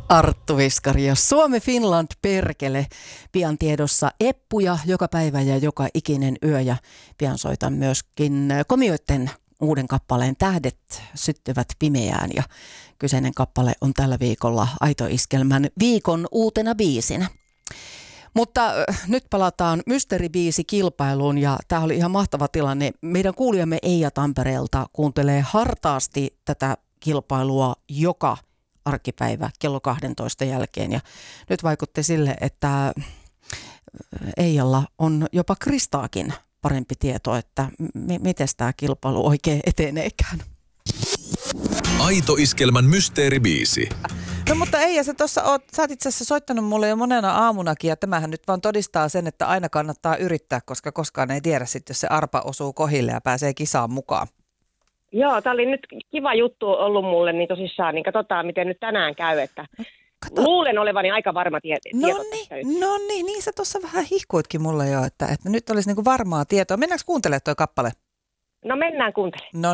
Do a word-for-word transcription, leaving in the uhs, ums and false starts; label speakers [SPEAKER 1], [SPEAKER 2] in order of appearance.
[SPEAKER 1] Arttu Viskari ja Suomi Finland perkele. Pian tiedossa eppuja joka päivä ja joka ikinen yö. Ja pian soitan myöskin Komioitten uuden kappaleen Tähdet syttyvät pimeään. Ja kyseinen kappale on tällä viikolla Aito Iskelmän viikon uutena biisinä. Mutta nyt palataan mysteeribiisi-kilpailuun ja tämä oli ihan mahtava tilanne. Meidän kuulijamme Eija Tampereelta kuuntelee hartaasti tätä kilpailua joka arkipäivä kello kaksitoista jälkeen. Ja nyt vaikutti sille, että Eijalla on jopa Kristaakin parempi tieto, että m- miten tämä kilpailu oikein eteneekään.
[SPEAKER 2] Aito Iskelmän mysteeribiisi.
[SPEAKER 3] No mutta Eija, sä tuossa oot, sä oot itse asiassa soittanut mulle jo monena aamunakin ja tämähän nyt vaan todistaa sen, että aina kannattaa yrittää, koska koskaan ei tiedä sitten, jos se arpa osuu kohille ja pääsee kisaan mukaan.
[SPEAKER 4] Joo, tämä oli nyt kiva juttu ollut mulle, niin tosissaan, niin katsotaan miten nyt tänään käy, että Kato. Luulen olevani aika varma tie-
[SPEAKER 3] no
[SPEAKER 4] tieto
[SPEAKER 3] niin,
[SPEAKER 4] tästä nyt.
[SPEAKER 3] No niin, niin sä tuossa vähän hihkuitkin mulle jo, että, että nyt olisi niinku varmaa tietoa. Mennäänkö kuuntelemaan toi kappale?
[SPEAKER 4] No mennään kuuntelemaan.
[SPEAKER 3] No